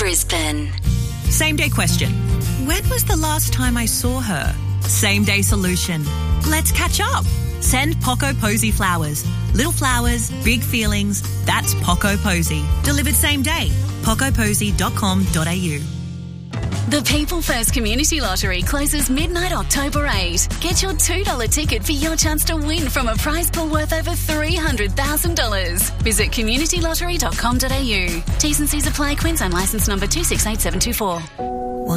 Brisbane. Same day question. When was the last time I saw her? Same day solution. Let's catch up. Send Poco Posy flowers. Little flowers, big feelings. That's Poco Posy. Delivered same day. pocoposy.com.au. The People First Community Lottery closes midnight October 8. Get your $2 ticket for your chance to win from a prize pool worth over $300,000. Visit communitylottery.com.au. T's and C's apply. Queensland licence number 268724.